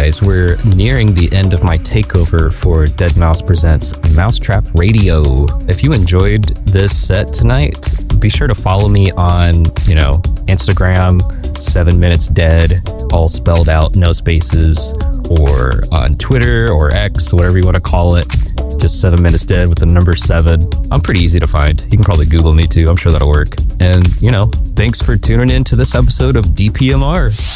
guys, we're nearing the end of my takeover for Deadmau5 Presents Mousetrap Radio. If you enjoyed this set tonight, be sure to follow me on, Instagram, 7 Minutes Dead, all spelled out, no spaces, or on Twitter or X, whatever you want to call it. Just 7 Minutes Dead with the number 7. I'm pretty easy to find. You can probably Google me too. I'm sure that'll work. And, thanks for tuning in to this episode of DPMR.